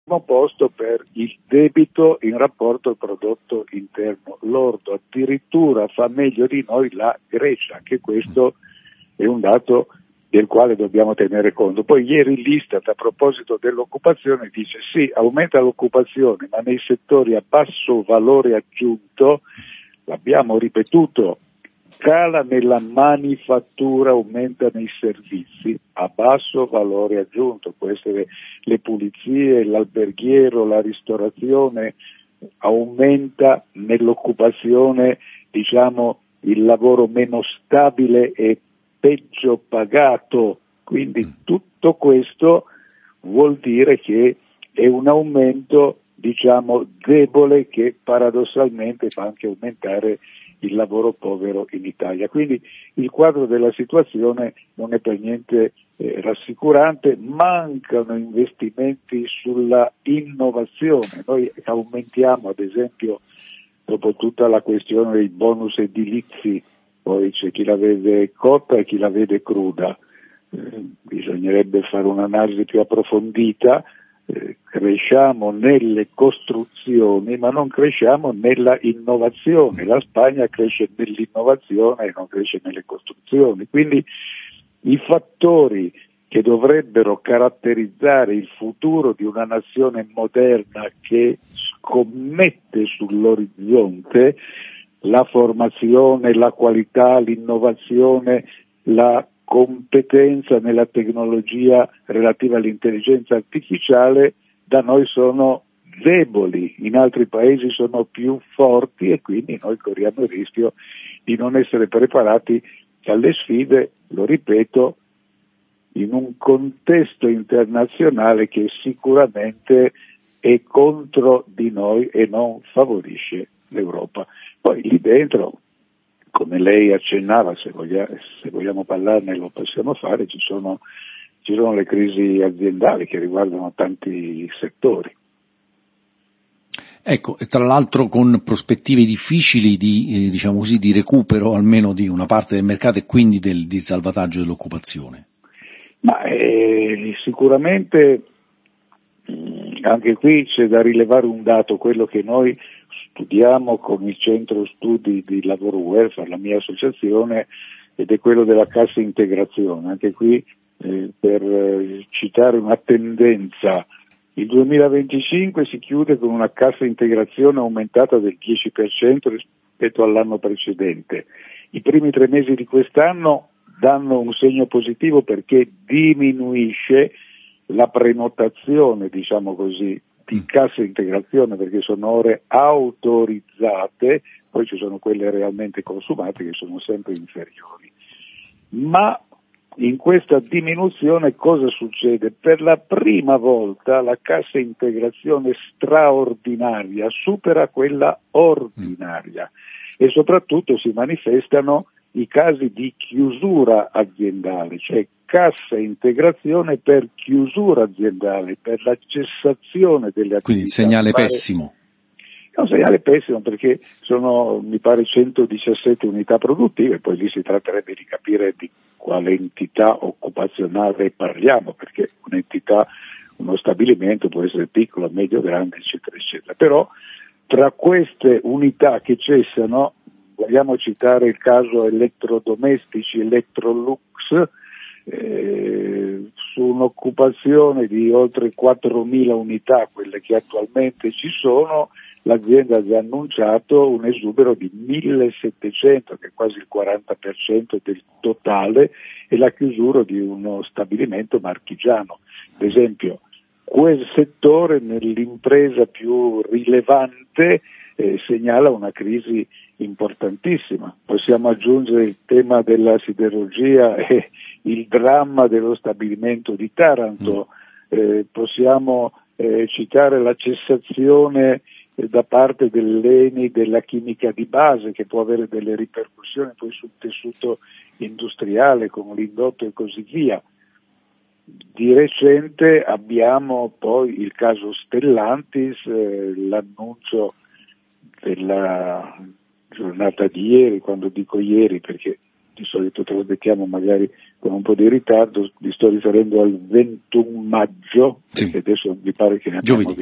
posto per il debito in rapporto al prodotto interno lordo, addirittura fa meglio di noi la Grecia, anche questo è un dato del quale dobbiamo tenere conto. Poi ieri l'Istat, a proposito dell'occupazione, dice sì, aumenta l'occupazione, ma nei settori a basso valore aggiunto, l'abbiamo ripetuto, cala nella manifattura, aumenta nei servizi a basso valore aggiunto, può essere le pulizie, l'alberghiero, la ristorazione, aumenta nell'occupazione, diciamo, il lavoro meno stabile e peggio pagato, quindi tutto questo vuol dire che è un aumento, diciamo, debole, che paradossalmente fa anche aumentare il lavoro povero in Italia. Quindi il quadro della situazione non è per niente rassicurante, mancano investimenti sulla innovazione. Noi aumentiamo, ad esempio, dopo tutta la questione dei bonus edilizi, poi c'è chi la vede cotta e chi la vede cruda, bisognerebbe fare un'analisi più approfondita. Cresciamo nelle costruzioni ma non cresciamo nella innovazione. La Spagna cresce nell'innovazione e non cresce nelle costruzioni, quindi i fattori che dovrebbero caratterizzare il futuro di una nazione moderna che scommette sull'orizzonte, la formazione, la qualità, l'innovazione, la competenza nella tecnologia relativa all'intelligenza artificiale, da noi sono deboli, in altri paesi sono più forti e quindi noi corriamo il rischio di non essere preparati alle sfide, lo ripeto, in un contesto internazionale che sicuramente è contro di noi e non favorisce l'Europa. Poi lì dentro, come lei accennava, se vogliamo parlarne lo possiamo fare, ci sono le crisi aziendali che riguardano tanti settori. Ecco, e tra l'altro con prospettive difficili di, diciamo così, di recupero almeno di una parte del mercato e quindi di salvataggio dell'occupazione. Ma sicuramente anche qui c'è da rilevare un dato, quello che noi studiamo con il centro studi di lavoro welfare, la mia associazione, ed è quello della cassa integrazione. Anche qui per citare una tendenza, il 2025 si chiude con una cassa integrazione aumentata del 10% rispetto all'anno precedente. I primi 3 mesi di quest'anno danno un segno positivo perché diminuisce la prenotazione, diciamo così, di cassa integrazione, perché sono ore autorizzate, poi ci sono quelle realmente consumate che sono sempre inferiori. Ma in questa diminuzione cosa succede? Per la prima volta la cassa integrazione straordinaria supera quella ordinaria e soprattutto si manifestano i casi di chiusura aziendale, cioè cassa integrazione per chiusura aziendale, per la cessazione delle attività. Quindi il segnale pessimo. È un segnale pessimo perché sono, mi pare, 117 unità produttive, poi lì si tratterebbe di capire di quale entità occupazionale parliamo, perché un'entità, uno stabilimento può essere piccolo, medio, grande, eccetera, eccetera. Però tra queste unità che cessano, vogliamo citare il caso elettrodomestici, Electrolux, su un'occupazione di oltre 4.000 unità, quelle che attualmente ci sono, l'azienda ha già annunciato un esubero di 1.700, che è quasi il 40% del totale, e la chiusura di uno stabilimento marchigiano. Ad esempio, quel settore nell'impresa più rilevante segnala una crisi importantissima. Possiamo aggiungere il tema della siderurgia e il dramma dello stabilimento di Taranto, possiamo citare la cessazione da parte dell'ENI della chimica di base, che può avere delle ripercussioni poi sul tessuto industriale come l'indotto e così via. Di recente abbiamo poi il caso Stellantis, l'annuncio della giornata di ieri, quando dico ieri perché di solito trasmettiamo magari con un po' di ritardo, mi sto riferendo al 21 maggio, sì. perché adesso mi pare che ne abbiamo giovedì.